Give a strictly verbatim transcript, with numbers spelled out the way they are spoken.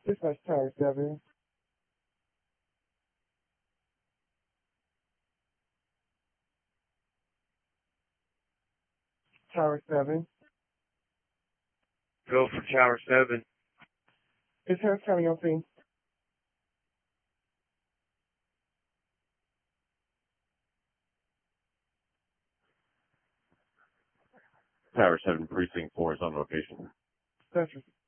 Dispatch Tower seven. Tower seven. Go for Tower seven. Is Harris County on scene? Tower seven, Precinct four is on location. That's